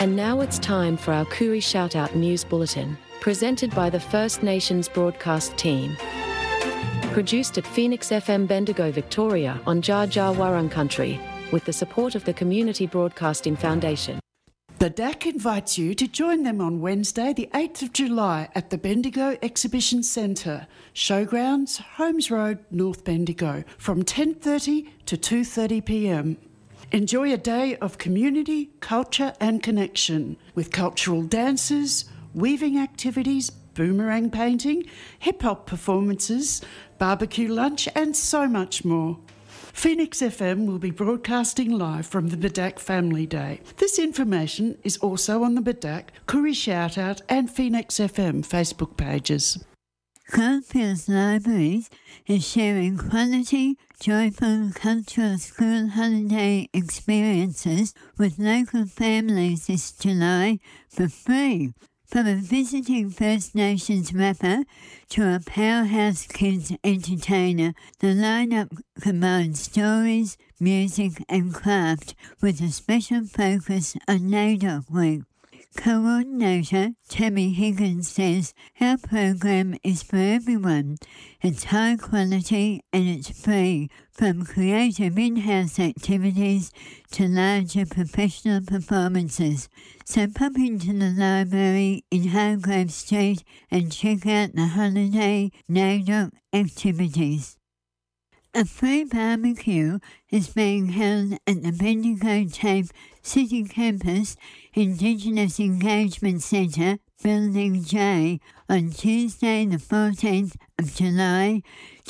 And now it's time for our Koori Shoutout News Bulletin, presented by the First Nations broadcast team. Produced at Phoenix FM Bendigo, Victoria on Dja Dja Wurrung Country, with the support of the Community Broadcasting Foundation. BDAC invites you to join them on Wednesday, the 8th of July at the Bendigo Exhibition Centre, Showgrounds, Holmes Road, North Bendigo, from 10:30 to 2:30 p.m. Enjoy a day of community, culture and connection with cultural dances, weaving activities, boomerang painting, hip-hop performances, barbecue lunch and so much more. Phoenix FM will be broadcasting live from the BDAC Family Day. This information is also on the BDAC, Koori Shoutout and Phoenix FM Facebook pages. Caulfield Libraries is sharing quality, joyful cultural school holiday experiences with local families this July for free. From a visiting First Nations rapper to a powerhouse kids entertainer, the lineup combines stories, music and craft with a special focus on NAIDOC Week. Coordinator Tammy Higgins says our program is for everyone. It's high quality and it's free, from creative in-house activities to larger professional performances. So pop into the library in Hargrave Street and check out the holiday NAIDOC activities. A free barbecue is being held at the Bendigo TAFE City Campus Indigenous Engagement Centre, Building J, on Tuesday the 14th of July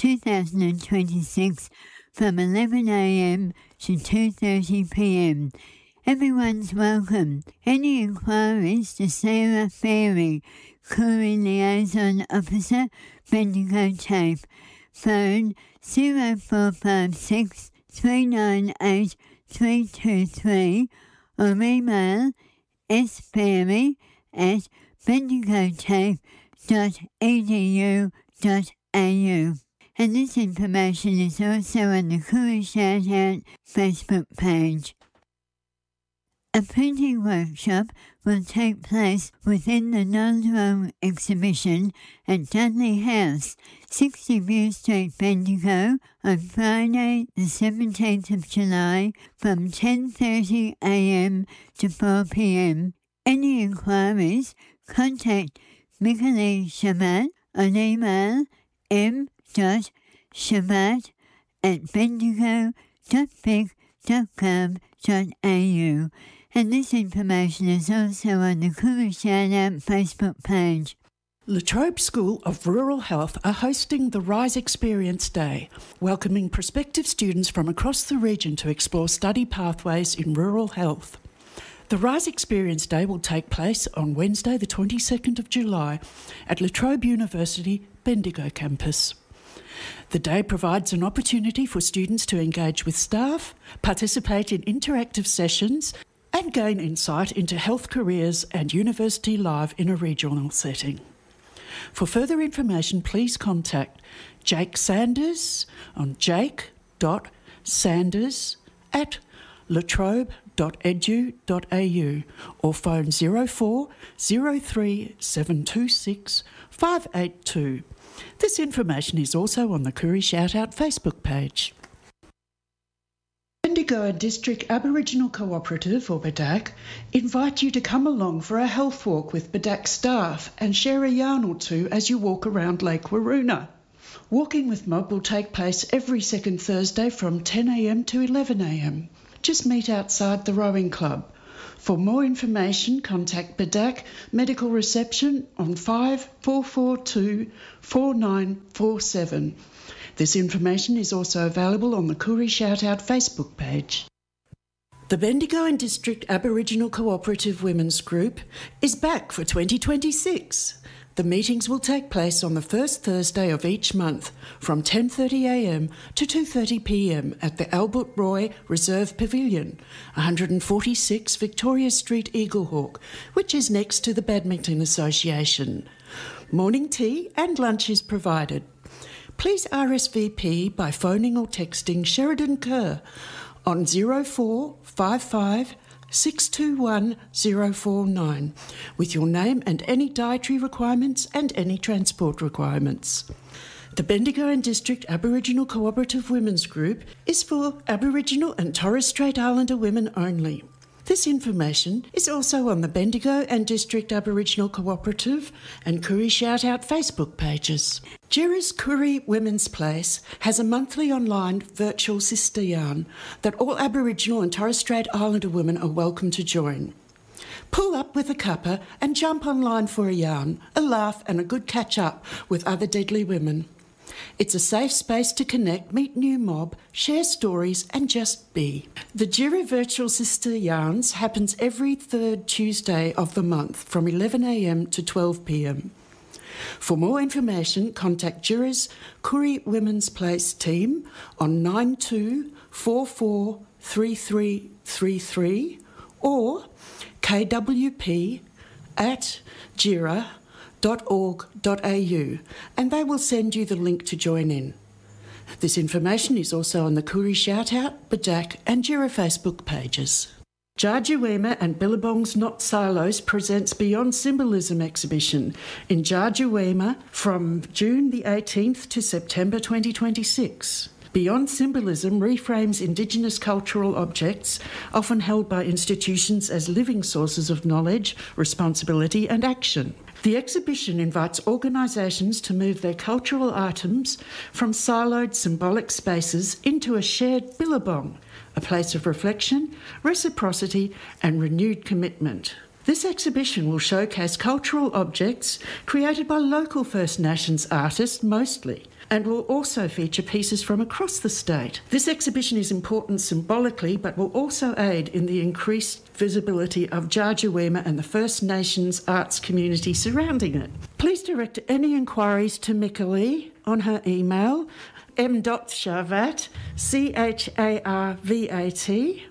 2026 from 11 a.m. to 2:30 p.m. Everyone's welcome. Any inquiries to Sarah Ferry, Koori Liaison Officer, Bendigo TAFE. Phone 0456 398 323 or email sperry@bendigotafe.edu.au. And this information is also on the Koori Shoutout Facebook page. A printing workshop will take place within the Nolderong exhibition at Dudley House, 60 View Street, Bendigo, on Friday the 17th of July from 10:30 a.m. to 4 p.m. Any inquiries, contact Michaelie Shabat on email m.shabat@bendigo.vic.gov.au. And this information is also on the Koori Shoutout Facebook page. Latrobe School of Rural Health are hosting the RISE Experience Day, welcoming prospective students from across the region to explore study pathways in rural health. The RISE Experience Day will take place on Wednesday the 22nd of July at Latrobe University, Bendigo campus. The day provides an opportunity for students to engage with staff, participate in interactive sessions, and gain insight into health careers and university life in a regional setting. For further information, please contact Jake Sanders on jake.sanders@latrobe.edu.au or phone 04 03 726 582. This information is also on the Koori Shoutout Facebook page. Bendigo District Aboriginal Cooperative, or BDAC, invite you to come along for a health walk with BDAC staff and share a yarn or two as you walk around Lake Waroona. Walking with Mob will take place every second Thursday from 10 a.m. to 11 a.m. Just meet outside the rowing club. For more information, contact BDAC Medical Reception on 5442 4947. This information is also available on the Koori Shoutout Facebook page. The Bendigo and District Aboriginal Cooperative Women's Group is back for 2026. The meetings will take place on the first Thursday of each month from 10:30 a.m. to 2:30 p.m. at the Albert Roy Reserve Pavilion, 146 Victoria Street, Eaglehawk, which is next to the Badminton Association. Morning tea and lunch is provided. Please RSVP by phoning or texting Sheridan Kerr on 0455 621 049 with your name and any dietary requirements and any transport requirements. The Bendigo and District Aboriginal Cooperative Women's Group is for Aboriginal and Torres Strait Islander women only. This information is also on the Bendigo and District Aboriginal Cooperative and Koori Shoutout Facebook pages. Jira's Koori Women's Place has a monthly online virtual sister yarn that all Aboriginal and Torres Strait Islander women are welcome to join. Pull up with a cuppa and jump online for a yarn, a laugh and a good catch-up with other deadly women. It's a safe space to connect, meet new mob, share stories and just be. The Jira Virtual Sister Yarns happens every third Tuesday of the month from 11 a.m. to 12 p.m. For more information, contact Jira's Koori Women's Place team on 92443333 or kwp@jira.org.au and they will send you the link to join in. This information is also on the Koori Shoutout, Badak and Jira Facebook pages. Jarjuweema and Billabong's Not Silos presents Beyond Symbolism exhibition in Jarjuweema from June the 18th to September 2026. Beyond Symbolism reframes Indigenous cultural objects, often held by institutions as living sources of knowledge, responsibility and action. The exhibition invites organisations to move their cultural items from siloed symbolic spaces into a shared billabong, a place of reflection, reciprocity and renewed commitment. This exhibition will showcase cultural objects created by local First Nations artists mostly, and will also feature pieces from across the state. This exhibition is important symbolically, but will also aid in the increased visibility of Jarjuweema and the First Nations arts community surrounding it. Please direct any inquiries to Mikalee on her email, m.charvat, charvat,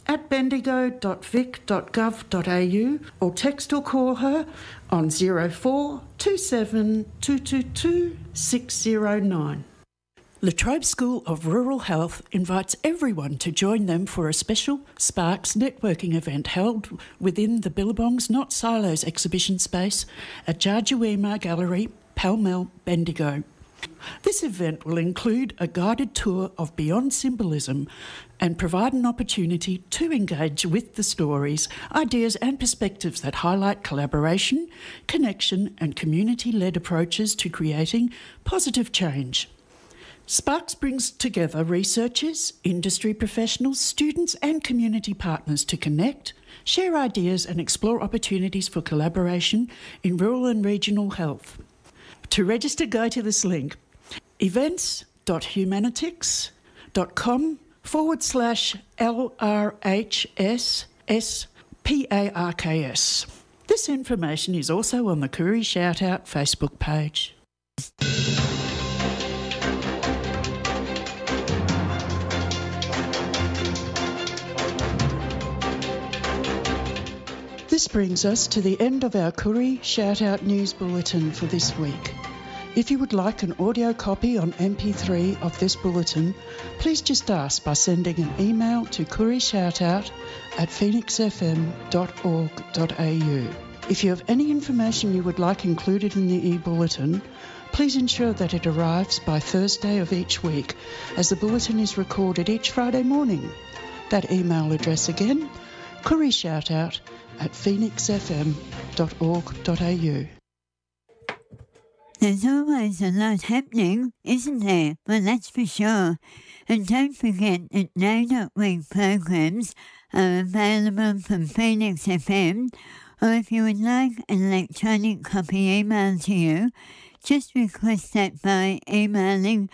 @bendigo.vic.gov.au or text or call her on 04 27 222 609. Latrobe School of Rural Health invites everyone to join them for a special Sparks networking event held within the Billabong's Not Silos exhibition space at Jarjuweema Gallery, Pall Mall, Bendigo. This event will include a guided tour of Beyond Symbolism and provide an opportunity to engage with the stories, ideas and perspectives that highlight collaboration, connection and community-led approaches to creating positive change. Sparks brings together researchers, industry professionals, students and community partners to connect, share ideas and explore opportunities for collaboration in rural and regional health. To register, go to this link, events.humanitix.com/LRHSSPARKS. This information is also on the Koori Shoutout Facebook page. This brings us to the end of our Koori Shoutout News Bulletin for this week. If you would like an audio copy on MP3 of this bulletin, please just ask by sending an email to koorishoutout@phoenixfm.org.au. If you have any information you would like included in the e-bulletin, please ensure that it arrives by Thursday of each week, as the bulletin is recorded each Friday morning. That email address again, koorishoutout@phoenixfm.org.au. There's always a lot happening, isn't there? Well, that's for sure. And don't forget that NAIDOC Week programs are available from Phoenix FM, or if you would like an electronic copy emailed to you, just request that by emailing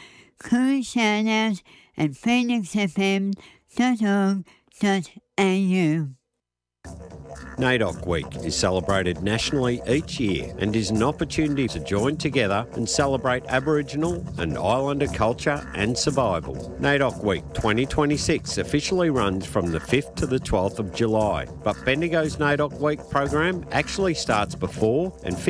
koorishoutout@phoenixfm.org.au. NAIDOC Week is celebrated nationally each year and is an opportunity to join together and celebrate Aboriginal and Islander culture and survival. NAIDOC Week 2026 officially runs from the 5th to the 12th of July, but Bendigo's NAIDOC Week program actually starts before and